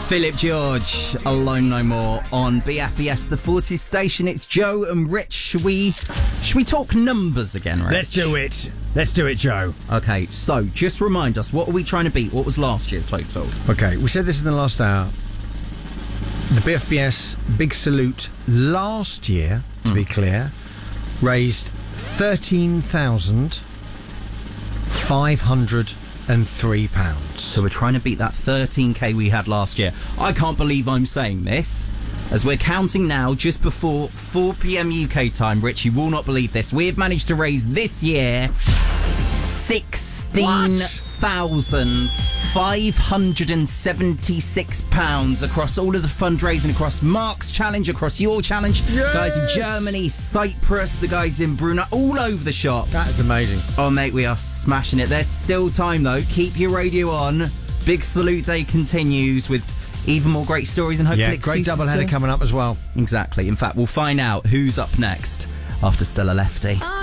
Philip George, Alone No More on BFBS, the Forces station. It's Joe and Rich. Should we talk numbers again, Rich? Let's do it, Joe. Okay, so just remind us, what are we trying to beat? What was last year's total? Okay, we said this in the last hour. The BFBS Big Salute last year, to be clear, raised £13,503. So we're trying to beat that 13k we had last year. I can't believe I'm saying this. As we're counting now, just before 4 p.m. UK time, Rich, you will not believe this. We have managed to raise this year £16,576 across all of the fundraising, across Mark's challenge, across your challenge. Yes! Guys in Germany, Cyprus, the guys in Brunei, all over the shop. That is amazing. Oh, mate, we are smashing it. There's still time, though. Keep your radio on. Big Salute Day continues with even more great stories and hopefully great excuses doubleheader too. coming up as well. Exactly. In fact, we'll find out who's up next after Stella Lefty.